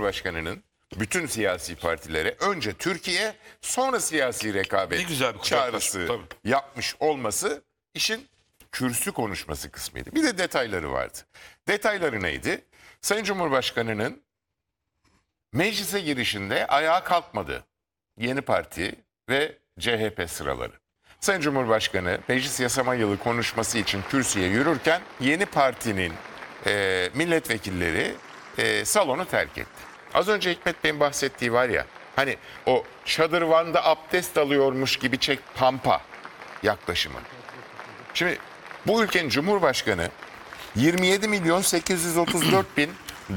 Cumhurbaşkanı'nın bütün siyasi partilere önce Türkiye sonra siyasi rekabet Ne güzel bir çağrısı kucaklaşma, yapmış olması işin kürsü konuşması kısmıydı. Bir de detayları vardı. Detayları neydi? Sayın Cumhurbaşkanı'nın meclise girişinde ayağa kalkmadı Yeni Parti ve CHP sıraları. Sayın Cumhurbaşkanı meclis yasama yılı konuşması için kürsüye yürürken Yeni Parti'nin milletvekilleri salonu terk etti. Az önce Hikmet Bey'in bahsettiği var ya, hani o şadırvanda abdest alıyormuş gibi çek pampa yaklaşımı. Şimdi bu ülkenin Cumhurbaşkanı 27 milyon 834 bin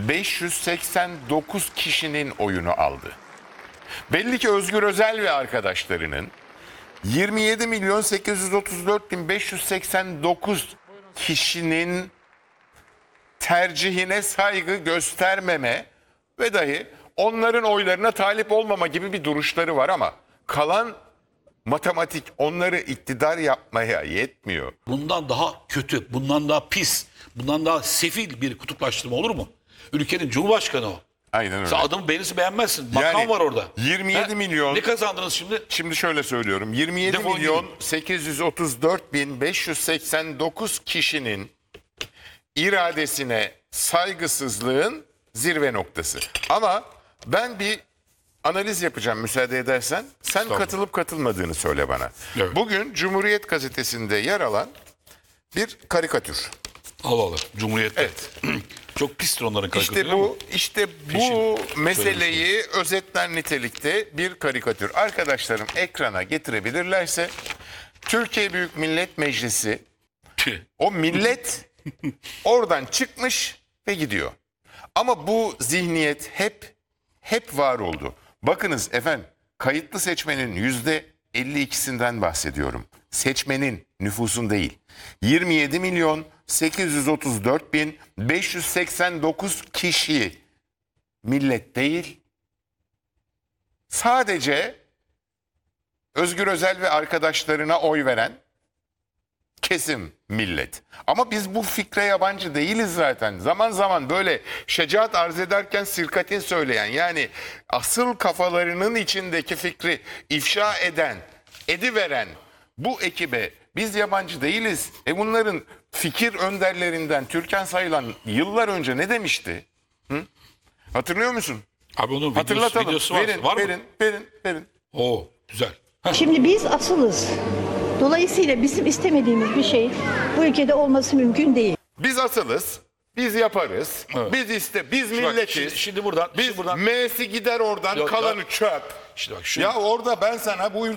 589 kişinin oyunu aldı. Belli ki Özgür Özel ve arkadaşlarının 27 milyon 834 bin 589 kişinin tercihine saygı göstermeme ve dahi onların oylarına talip olmama gibi bir duruşları var ama kalan matematik onları iktidar yapmaya yetmiyor. Bundan daha kötü, bundan daha pis, bundan daha sefil bir kutuplaştırma olur mu? Ülkenin Cumhurbaşkanı o. Aynen öyle. Sen adamı beğenirsin beğenmezsin. Makam Yani var orada. 27 milyon. Ne kazandınız şimdi? Şimdi şöyle söylüyorum. 27 Defol milyon gidin. 834 bin 589 kişinin iradesine saygısızlığın zirve noktası. Ama ben bir analiz yapacağım müsaade edersen. Sen katılıp katılmadığını söyle bana. Evet. Bugün Cumhuriyet Gazetesi'nde yer alan bir karikatür. Allah Allah. Cumhuriyet'te. Evet. Çok pistir onların karikatürleri ama. İşte bu Peşin. meseleyi özetler nitelikte bir karikatür. Arkadaşlarım ekrana getirebilirlerse Türkiye Büyük Millet Meclisi, Tüh. o millet oradan çıkmış ve gidiyor. Ama bu zihniyet hep var oldu. Bakınız efendim, kayıtlı seçmenin %52'sinden bahsediyorum. Seçmenin, nüfusun değil. 27 milyon 834 bin 589 kişi millet değil. Sadece Özgür Özel ve arkadaşlarına oy veren kesim millet. Ama biz bu fikre yabancı değiliz zaten. Zaman zaman böyle şecaat arz ederken sirkatin söyleyen, yani asıl kafalarının içindeki fikri ifşa eden, ediveren bu ekibe biz yabancı değiliz. Bunların fikir önderlerinden Türkan Sayılan yıllar önce ne demişti? Hı? Hatırlıyor musun? Abi onun Hatırlatalım. videosu var. Verin, Var mı? verin. Oo, güzel. Heh. Şimdi biz asılız. Dolayısıyla bizim istemediğimiz bir şey bu ülkede olması mümkün değil. Biz asılız, biz yaparız, Evet. biz Bak, milletiz. şimdi buradan, Biz şimdi buradan. M'si gider oradan, Yok, kalanı çöp. İşte bak şu. Ya orada ben sana bu